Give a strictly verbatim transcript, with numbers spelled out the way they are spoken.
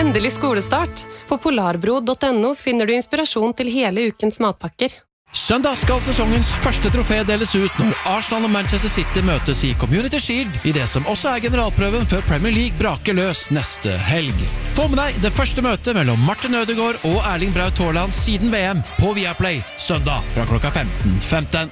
Endelig skolestart. På polarbrod punktum no finner du inspirasjon til hele ukens matpakker. Søndag skal sesongens første trofé deles ut når Arsenal og Manchester City møtes i Community Shield i det som også er generalprøven før Premier League braker løs neste helg. Få med deg det første møtet mellom Martin Ødegaard og Erling Braut Haaland siden V M på Viaplay søndag fra klokka femten femten.